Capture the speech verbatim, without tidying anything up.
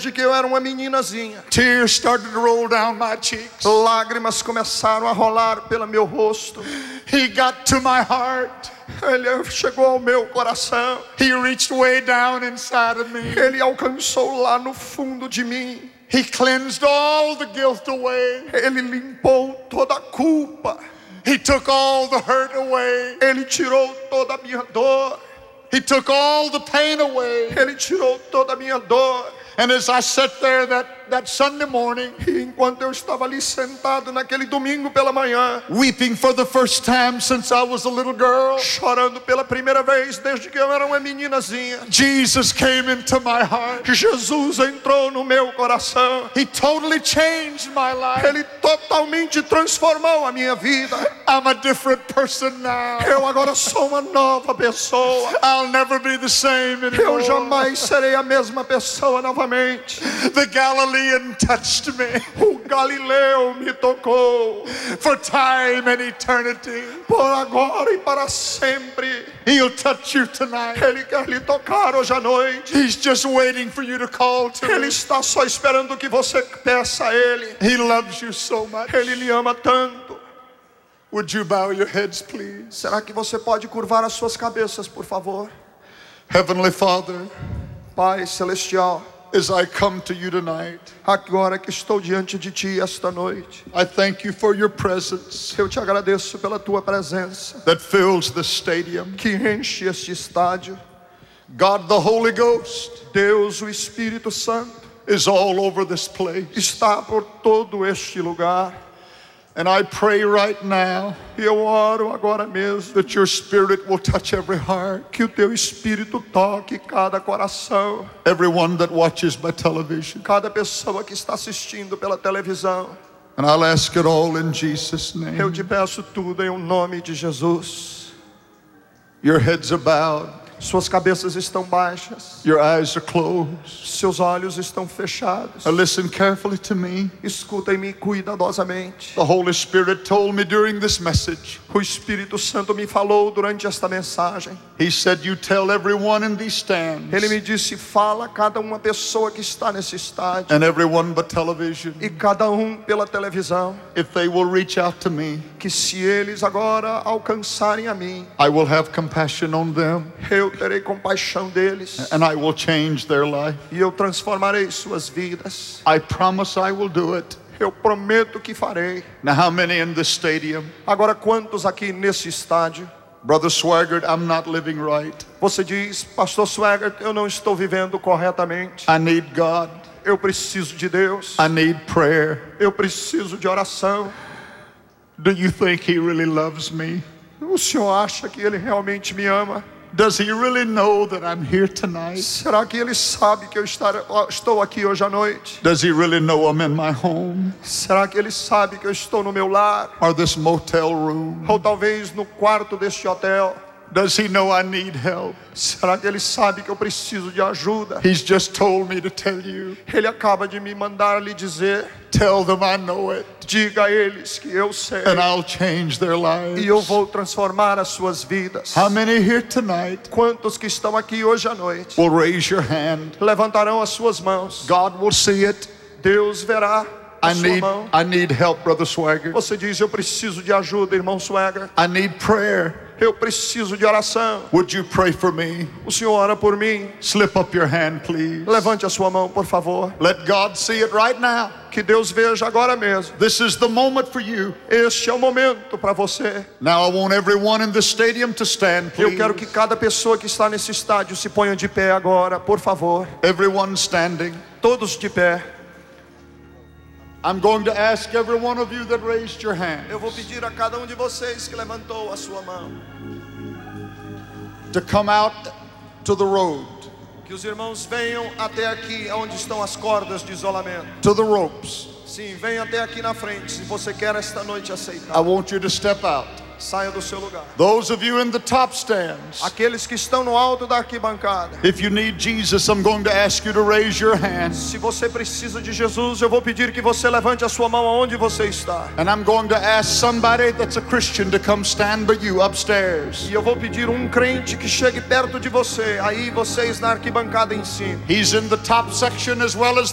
desde que eu era uma meninazinha. Tears started to roll down my cheeks. Lágrimas começaram a rolar pelo meu rosto. He got to my heart. Ele chegou ao meu coração. He reached way down inside of me. Ele alcançou lá no fundo de mim. He cleansed all the guilt away. Ele limpou toda a culpa. He took all the hurt away. Ele tirou toda a minha dor. He took all the pain away. Ele tirou toda a minha dor. And as I sat there that, that Sunday morning, e enquanto eu estava ali sentado naquele domingo pela manhã, weeping for the first time since I was a little girl, chorando pela primeira vez desde que eu era uma meninazinha, Jesus came into my heart. Jesus entrou no meu coração. He totally changed my life. Ele totalmente transformou a minha vida. I'm a different person now. Eu agora sou uma nova pessoa. I'll never be the same anymore. Eu jamais serei a mesma pessoa novamente. The Galilean touched me. O Galileu me tocou. For time and eternity. Por agora e para sempre. He'll touch you tonight. Ele quer lhe tocar hoje à noite. He's just waiting for you to call to Ele him. está só esperando que você peça a Ele. He loves you so much. Ele lhe ama tanto. Would you bow your heads, please? Será que você pode curvar as suas cabeças, por favor? Heavenly Father, Pai Celestial, as I come to you tonight, agora que estou diante de Ti esta noite, I thank you for your presence eu te agradeço pela Tua presença, that fills the stadium. que enche este estádio. God, the Holy Ghost, Deus, o Espírito Santo, is all over this place. está por todo este lugar. And I pray right now E eu oro agora mesmo that your Spirit will touch every heart, que o Teu Espírito toque cada coração, everyone that watches by television. cada pessoa que está assistindo pela televisão. And I'll ask it all in Jesus' Eu name. te peço tudo em nome de Jesus. Your heads are bowed. Suas cabeças estão baixas. Your eyes are closed. Seus olhos estão fechados. Now listen carefully to me. Escutem-me cuidadosamente. The Holy Spirit told me during this message. O Espírito Santo me falou durante esta mensagem. He said, you tell everyone in these stands, Ele me disse, fala a cada uma pessoa que está nesse estádio. and everyone but television, E cada um pela televisão. if they will reach out to me, Que se eles agora alcançarem a mim, I will have compassion on them, eu terei compaixão deles. and I will change their life. E eu transformarei suas vidas. I promise I will do it. Eu prometo que farei. Now, how many in this stadium? Agora, quantos aqui nesse estádio? Brother Swaggart, I'm not living right. Você diz, Pastor Swaggart, eu não estou vivendo corretamente. I need God. Eu preciso de Deus. I need prayer. Eu preciso de oração. Do you think He really loves me? O senhor acha que Ele realmente me ama? Does He really know that I'm here tonight? Será que Ele sabe que eu estar, estou aqui hoje à noite? Does He really know I'm in my home? Será que Ele sabe que eu estou no meu lar? Or this motel room? Ou talvez no quarto deste hotel? Does He know I need help? Será que Ele sabe que eu preciso de ajuda? He's just told me to tell you. Ele acaba de me mandar lhe dizer, Tell them I know it, diga a eles que eu sei. and I'll change their lives. E eu vou transformar as suas vidas. How many here tonight Quantos que estão aqui hoje à noite will raise your hand? levantarão as suas mãos? God will see it. Deus verá a I sua need, mão. I need help, Brother Swagger. Você diz, eu preciso de ajuda, irmão Swagger. I need prayer. Eu preciso de oração. Would you pray for me? O senhor ora por mim? Slip up your hand, please. Levante a sua mão, por favor. Let God see it right now. Que Deus veja agora mesmo. This is the moment for you. Este é o momento para você. Now I want everyone in the stadium to stand, Eu please. quero que cada pessoa que está nesse estádio se ponha de pé agora, por favor. Everyone standing. Todos de pé. I'm going to ask every one of you that raised your hand Eu vou pedir a cada um de vocês que levantou a sua mão to come out to the road, que os irmãos venham até aqui onde estão as cordas de isolamento. to the ropes. Sim, venha até aqui na frente se você quer esta noite I aceitar. want you to step out. Saia do seu lugar. Those of you in the top stands, Aqueles que estão no alto da arquibancada, if you need Jesus, I'm going to ask you to raise your hand, se você precisa de Jesus, eu vou pedir que você levante a sua mão aonde você está. and I'm going to ask somebody that's a Christian to come stand by you upstairs. E eu vou pedir um crente que chegue perto de você, aí vocês na arquibancada em cima. He's in the top section as well as